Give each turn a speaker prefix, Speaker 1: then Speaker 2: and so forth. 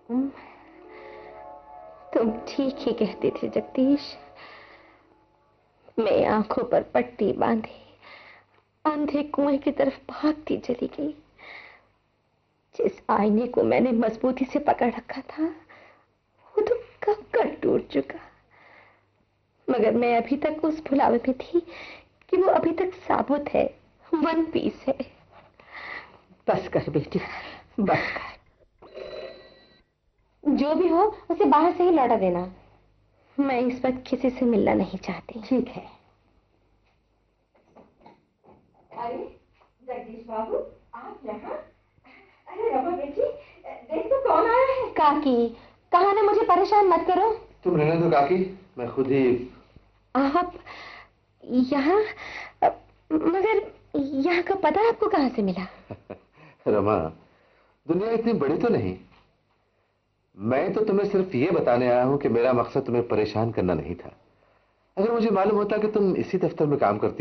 Speaker 1: तुम ठीक ही कहते थे जगदीश। मैं आंखों पर पट्टी बांधे अंधे कुएं की तरफ भागती चली गई। जिस आईने को मैंने मजबूती से पकड़ रखा था वो तो कब का टूट चुका। मगर मैं अभी तक उस भुलावे में थी कि वो अभी तक साबुत है, वन पीस है।
Speaker 2: बस कर बेटी, बस कर।
Speaker 1: जो भी हो उसे बाहर से ही लौटा देना। मैं इस वक्त किसी से मिलना नहीं चाहती।
Speaker 2: ठीक है।
Speaker 1: अरे जगदीश बाबू, आप यहाँ? अरे रमा बेटी, देख तो कौन आया है। काकी, कहा ना मुझे परेशान मत करो।
Speaker 3: तुम रहने दो काकी, मैं खुद ही।
Speaker 1: आप यहाँ? मगर यहाँ का पता आपको कहाँ से मिला?
Speaker 3: रमा, दुनिया इतनी बड़ी तो नहीं। मैं तो तुम्हें सिर्फ ये बताने आया हूं कि मेरा मकसद तुम्हें परेशान करना नहीं था। अगर मुझे मालूम होता कि तुम इसी दफ्तर में काम करती